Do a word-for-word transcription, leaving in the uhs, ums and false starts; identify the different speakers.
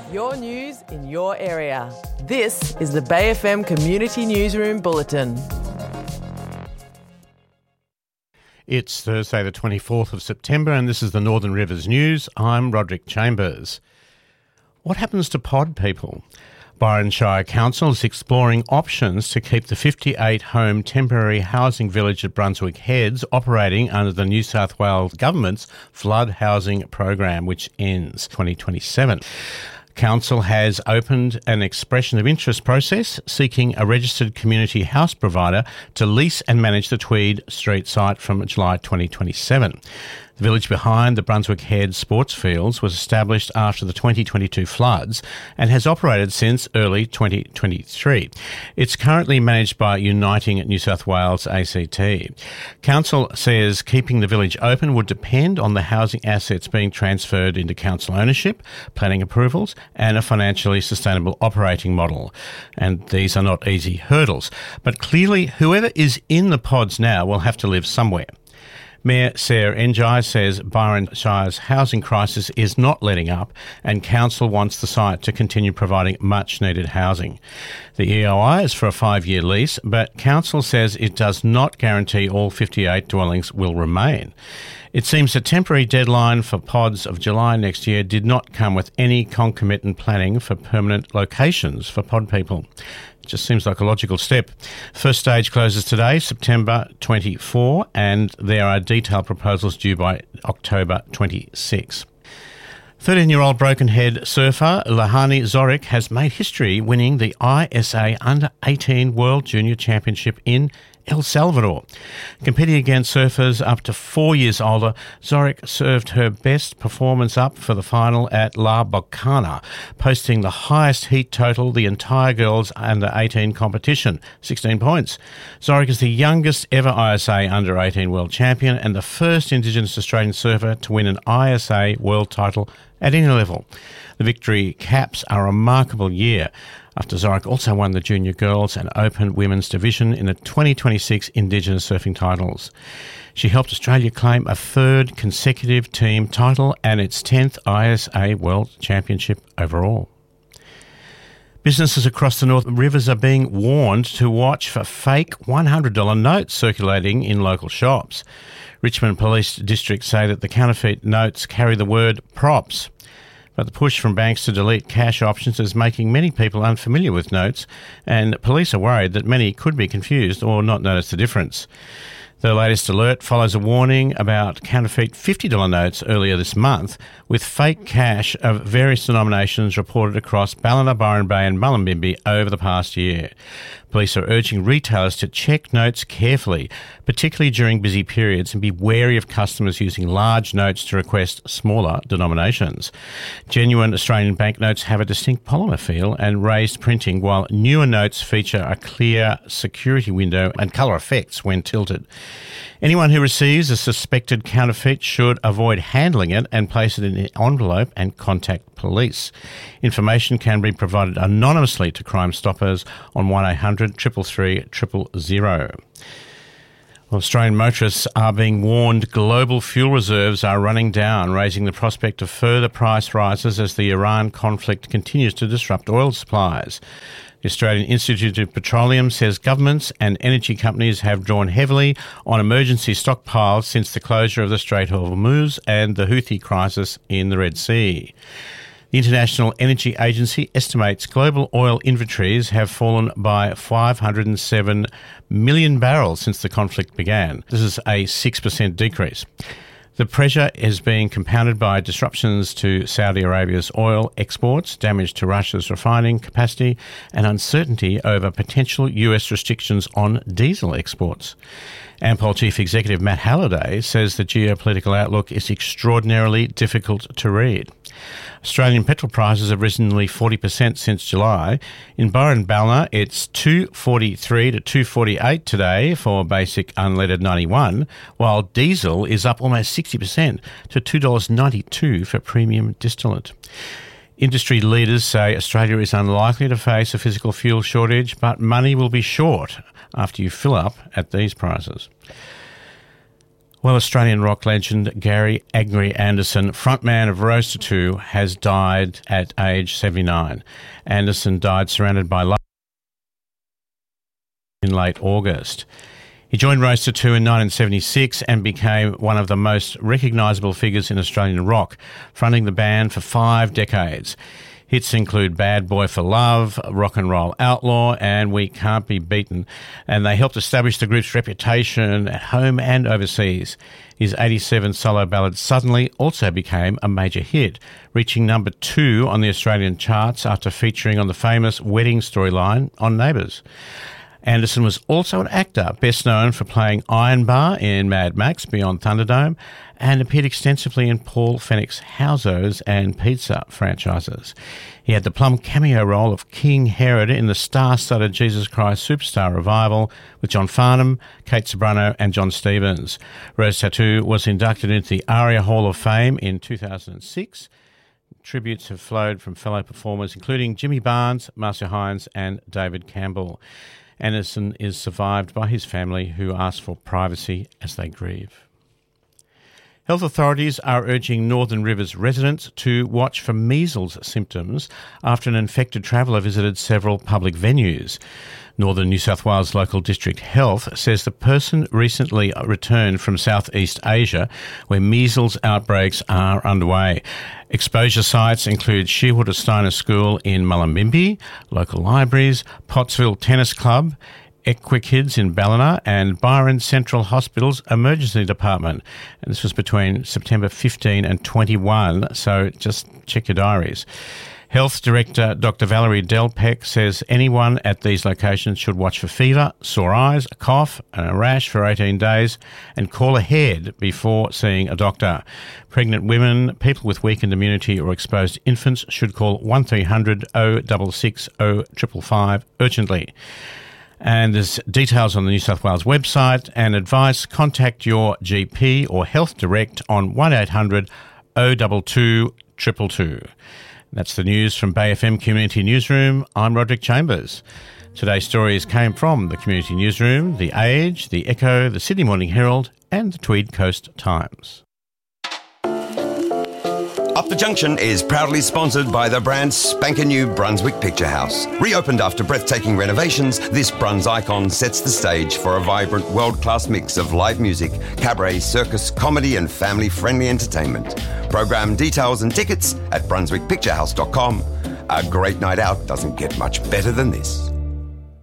Speaker 1: Your news in your area. This is the Bay F M Community Newsroom Bulletin.
Speaker 2: It's Thursday the twenty-fourth of September and this is the Northern Rivers News. I'm Roderick Chambers. What happens to pod people? Byron Shire Council is exploring options to keep the fifty-eight home temporary housing village at Brunswick Heads operating under the New South Wales Government's flood housing program, which ends twenty twenty-seven. Council has opened an expression of interest process seeking a registered community house provider to lease and manage the Tweed Street site from July twenty twenty-seven. The village behind the Brunswick Head sports fields was established after the twenty twenty-two floods and has operated since early twenty twenty-three. It's currently managed by Uniting New South Wales A C T. Council says keeping the village open would depend on the housing assets being transferred into council ownership, planning approvals and a financially sustainable operating model. And these are not easy hurdles. But clearly, whoever is in the pods now will have to live somewhere. Mayor Sarah Njai says Byron Shire's housing crisis is not letting up and council wants the site to continue providing much-needed housing. The E O I is for a five-year lease, but council says it does not guarantee all fifty-eight dwellings will remain. It seems a temporary deadline for pods of July next year did not come with any concomitant planning for permanent locations for pod people. Just seems like a logical step. First stage closes today, September twenty-fourth, and there are detailed proposals due by October twenty-sixth. thirteen-year-old broken head surfer Lehani Zorik has made history winning the I S A Under eighteen World Junior Championship in El Salvador. Competing against surfers up to four years older, Zorik served her best performance up for the final at La Bocana, posting the highest heat total the entire girls under eighteen competition, sixteen points. Zorik is the youngest ever I S A Under eighteen world champion and the first Indigenous Australian surfer to win an I S A world title at any level. The victory caps a remarkable year after Zorik also won the Junior Girls and Open Women's Division in the twenty twenty-six Indigenous Surfing Titles. She helped Australia claim a third consecutive team title and its tenth I S A World Championship overall. Businesses across the Northern Rivers are being warned to watch for fake one hundred dollars notes circulating in local shops. Richmond Police District say that the counterfeit notes carry the word props. But the push from banks to delete cash options is making many people unfamiliar with notes, and police are worried that many could be confused or not notice the difference. The latest alert follows a warning about counterfeit fifty dollars notes earlier this month, with fake cash of various denominations reported across Ballina, Byron Bay and Mullumbimby over the past year. Police are urging retailers to check notes carefully, particularly during busy periods, and be wary of customers using large notes to request smaller denominations. Genuine Australian banknotes have a distinct polymer feel and raised printing, while newer notes feature a clear security window and colour effects when tilted. Anyone who receives a suspected counterfeit should avoid handling it and place it in an envelope and contact police. Information can be provided anonymously to Crime Stoppers on one eight hundred three three three zero zero. Well, Australian motorists are being warned global fuel reserves are running down, raising the prospect of further price rises as the Iran conflict continues to disrupt oil supplies. The Australian Institute of Petroleum says governments and energy companies have drawn heavily on emergency stockpiles since the closure of the Strait of Hormuz and the Houthi crisis in the Red Sea. The International Energy Agency estimates global oil inventories have fallen by five hundred seven million barrels since the conflict began. This is a six percent decrease. The pressure is being compounded by disruptions to Saudi Arabia's oil exports, damage to Russia's refining capacity, and uncertainty over potential U S restrictions on diesel exports. Ampol Chief Executive Matt Halliday says the geopolitical outlook is extraordinarily difficult to read. Australian petrol prices have risen nearly forty percent since July. In Byron Ballina, it's two forty-three to two forty-eight today for basic unleaded ninety-one, while diesel is up almost sixty percent to two dollars ninety-two for premium distillate. Industry leaders say Australia is unlikely to face a physical fuel shortage, but money will be short after you fill up at these prices. Well, Australian rock legend Gary Agnew Anderson, frontman of Rose Tattoo, has died at age seventy-nine. Anderson died surrounded by love in late August. He joined Rose Tattoo in nineteen seventy-six and became one of the most recognisable figures in Australian rock, fronting the band for five decades. Hits include Bad Boy for Love, Rock and Roll Outlaw, and We Can't Be Beaten, and they helped establish the group's reputation at home and overseas. His eighty-seven solo ballad Suddenly also became a major hit, reaching number two on the Australian charts after featuring on the famous wedding storyline on Neighbours. Anderson was also an actor, best known for playing Iron Bar in Mad Max Beyond Thunderdome, and appeared extensively in Paul Fenwick's Housos and Pizza franchises. He had the plum cameo role of King Herod in the star-studded Jesus Christ Superstar revival with John Farnham, Kate Ceberano and John Stevens. Rose Tattoo was inducted into the ARIA Hall of Fame in two thousand six. Tributes have flowed from fellow performers including Jimmy Barnes, Marcia Hines and David Campbell. Anderson is survived by his family, who ask for privacy as they grieve. Health authorities are urging Northern Rivers residents to watch for measles symptoms after an infected traveller visited several public venues. Northern New South Wales Local District Health says the person recently returned from Southeast Asia, where measles outbreaks are underway. Exposure sites include Shearwater Steiner School in Mullumbimby, local libraries, Pottsville Tennis Club, Equikids in Ballina and Byron Central Hospital's Emergency Department. And this was between September fifteenth and twenty-first, so just check your diaries. Health Director Doctor Valerie Delpeck says anyone at these locations should watch for fever, sore eyes, a cough and a rash for eighteen days and call ahead before seeing a doctor. Pregnant women, people with weakened immunity or exposed infants should call one three hundred oh six six oh five five five urgently. And there's details on the New South Wales website and advice. Contact your G P or Health Direct on one eight hundred oh two two two two two. That's the news from Bay F M Community Newsroom. I'm Roderick Chambers. Today's stories came from the Community Newsroom, The Age, The Echo, the Sydney Morning Herald and the Tweed Coast Times.
Speaker 3: Up the Junction is proudly sponsored by the brand spanking new Brunswick Picture House. Reopened after breathtaking renovations, this Bruns icon sets the stage for a vibrant world-class mix of live music, cabaret, circus, comedy and family-friendly entertainment. Program details and tickets at brunswick picture house dot com. A great night out doesn't get much better than this.